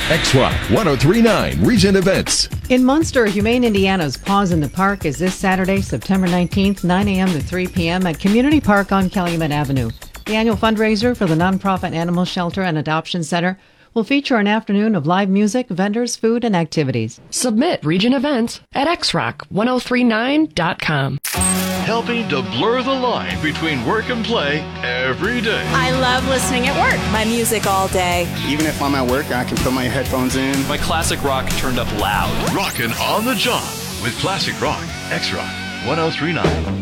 X-Rock 1039 Region Events. In Munster, Humane Indiana's Paws in the Park is this Saturday, September 19th, 9 a.m. to 3 p.m. at Community Park on Calumet Avenue. The annual fundraiser for the nonprofit Animal Shelter and Adoption Center will feature an afternoon of live music, vendors, food, and activities. Submit region events at xrock1039.com. Helping to blur the line between work and play every day. I love listening at work. My music all day. Even if I'm at work, I can put my headphones in. My classic rock turned up loud. Rockin' on the job with classic rock. X-Rock 1039.